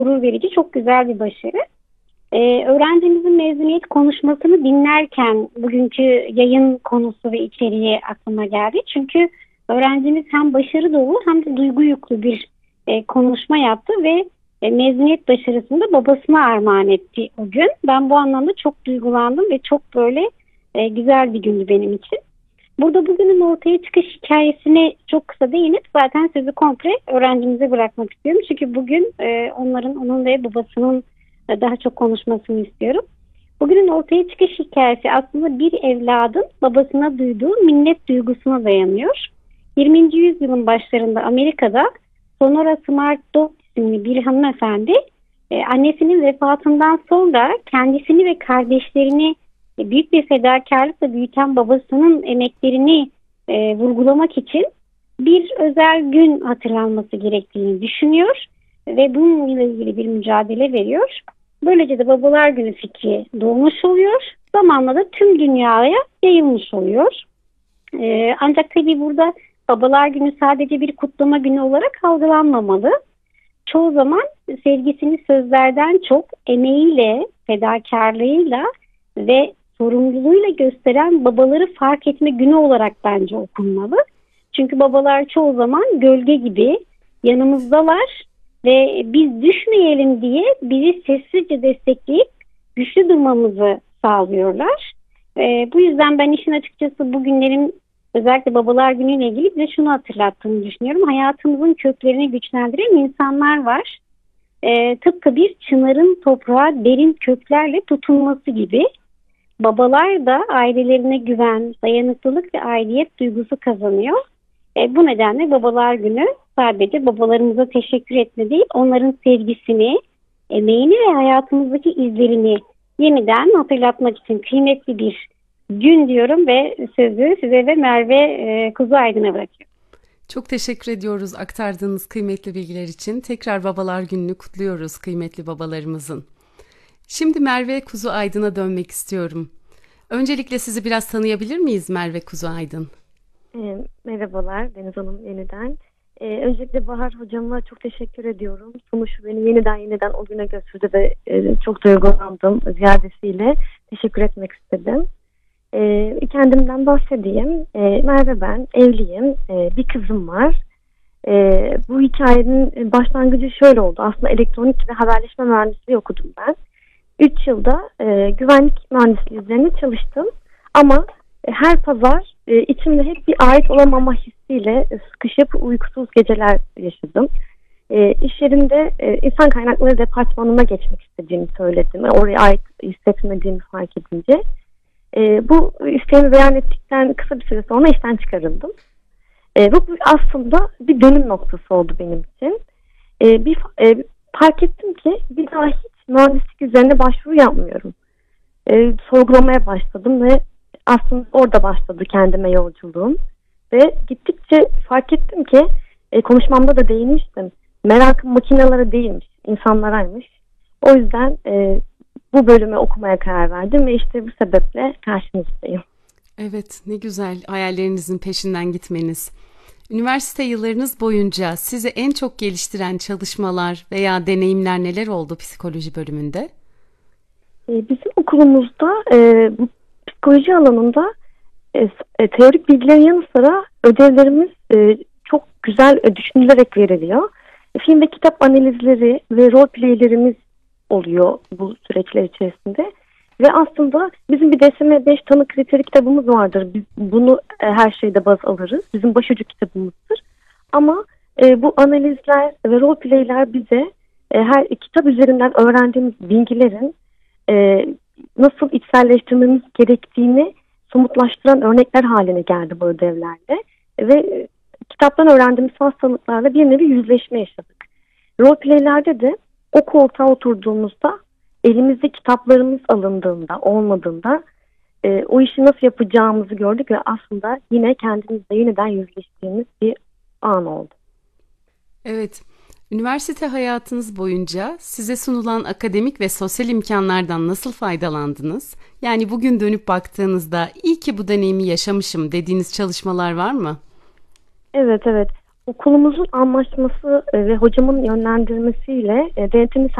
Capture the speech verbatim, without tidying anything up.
gurur verici, çok güzel bir başarı. Ee, öğrencimizin mezuniyet konuşmasını dinlerken bugünkü yayın konusu ve içeriği aklıma geldi. Çünkü öğrencimiz hem başarı dolu hem de duygu yüklü bir e, konuşma yaptı ve e, mezuniyet başarısını da babasına armağan etti o gün. Ben bu anlamda çok duygulandım ve çok böyle e, güzel bir gündü benim için. Burada bugünün ortaya çıkış hikayesine çok kısa değinip zaten sözü komple öğrencimize bırakmak istiyorum. Çünkü bugün e, onların, onun ve babasının e, daha çok konuşmasını istiyorum. Bugünün ortaya çıkış hikayesi aslında bir evladın babasına duyduğu minnet duygusuna dayanıyor. yirminci yüzyılın başlarında Amerika'da Sonora Smart Dog isimli bir hanımefendi e, annesinin vefatından sonra kendisini ve kardeşlerini e, büyük bir fedakarlıkla büyüten babasının emeklerini e, vurgulamak için bir özel gün hatırlanması gerektiğini düşünüyor ve bununla ilgili bir mücadele veriyor. Böylece de Babalar Günü fikri doğmuş oluyor. Zamanla da tüm dünyaya yayılmış oluyor. E, ancak tabii burada Babalar Günü sadece bir kutlama günü olarak algılanmamalı. Çoğu zaman sevgisini sözlerden çok emeğiyle, fedakarlığıyla ve sorumluluğuyla gösteren babaları fark etme günü olarak bence okunmalı. Çünkü babalar çoğu zaman gölge gibi yanımızdalar ve biz düşmeyelim diye bizi sessizce destekleyip güçlü durmamızı sağlıyorlar. Ee, bu yüzden ben işin açıkçası bugünlerin özellikle Babalar Günü ile ilgili bize şunu hatırlattığını düşünüyorum. Hayatımızın köklerini güçlendiren insanlar var. Ee, tıpkı bir çınarın toprağa derin köklerle tutunması gibi babalar da ailelerine güven, dayanıklılık ve aidiyet duygusu kazanıyor. E, bu nedenle Babalar Günü sadece babalarımıza teşekkür etme değil, onların sevgisini, emeğini ve hayatımızdaki izlerini yeniden hatırlatmak için kıymetli bir gün diyorum ve sözü size ve Merve e, Kuzu Aydın'a bırakıyorum. Çok teşekkür ediyoruz aktardığınız kıymetli bilgiler için. Tekrar Babalar Günü'nü kutluyoruz kıymetli babalarımızın. Şimdi Merve Kuzu Aydın'a dönmek istiyorum. Öncelikle sizi biraz tanıyabilir miyiz Merve Kuzu Aydın? E, merhabalar Deniz Hanım yeniden. E, öncelikle Bahar Hocama çok teşekkür ediyorum. Sonuç beni yeniden yeniden o güne götürdü ve e, çok duygulandım ziyadesiyle. Teşekkür etmek istedim. E, kendimden bahsedeyim. E, Merve ben, evliyim. E, bir kızım var. E, bu hikayenin başlangıcı şöyle oldu. Aslında elektronik ve haberleşme mühendisliği okudum ben. üç yılda e, güvenlik mühendisliği üzerine çalıştım. Ama e, her pazar e, içimde hep bir ait olamama hissiyle e, sıkışıp uykusuz geceler yaşadım. E, iş yerinde e, insan kaynakları departmanına geçmek istediğimi söyledim. Oraya ait hissetmediğimi fark edince. E, bu isteğimi beyan ettikten kısa bir süre sonra işten çıkarıldım. E, bu aslında bir dönüm noktası oldu benim için. E, bir e, fark ettim ki bir daha hiç mühendislik üzerine başvuru yapmıyorum. E, sorgulamaya başladım ve aslında orada başladı kendime yolculuğum. Ve gittikçe fark ettim ki e, konuşmamda da değinmiştim. Merakım makinelere değilmiş, insanlaraymış. O yüzden e, bu bölümü okumaya karar verdim ve işte bu sebeple karşınızdayım. Evet, ne güzel hayallerinizin peşinden gitmeniz. Üniversite yıllarınız boyunca sizi en çok geliştiren çalışmalar veya deneyimler neler oldu psikoloji bölümünde? E, bizim okulumuzda e, bu psikoloji alanında e, e, teorik bilgilerin yanı sıra ödevlerimiz e, çok güzel e, düşünülerek veriliyor. E, film ve kitap analizleri ve role playlerimiz oluyor bu süreçler içerisinde. Ve aslında bizim bir D S M beş tanı kriteri kitabımız vardır. Biz bunu e, her şeyde baz alırız. Bizim başucu kitabımızdır. Ama e, bu analizler ve role playler bize e, her kitap üzerinden öğrendiğimiz bilgilerin e, nasıl içselleştirmemiz gerektiğini somutlaştıran örnekler haline geldi bu ödevlerde. Ve e, kitaptan öğrendiğimiz hastalıklarla bir nevi yüzleşme yaşadık. Role playlerde de o koltuğa oturduğumuzda elimizde kitaplarımız alındığında, olmadığında e, o işi nasıl yapacağımızı gördük ve aslında yine kendimizle yeniden yüzleştiğimiz bir an oldu. Evet, üniversite hayatınız boyunca size sunulan akademik ve sosyal imkanlardan nasıl faydalandınız? Yani bugün dönüp baktığınızda iyi ki bu deneyimi yaşamışım dediğiniz çalışmalar var mı? Evet, evet. Okulumuzun anlaşması e, ve hocamın yönlendirmesiyle e, denetimi